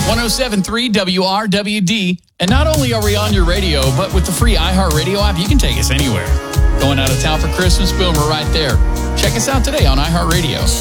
107.3 WRWD. And not only are we on your radio, but with the free iHeartRadio app, you can take us anywhere. Going out of town for Christmas? Boom, we're right there. Check us out today on iHeartRadio.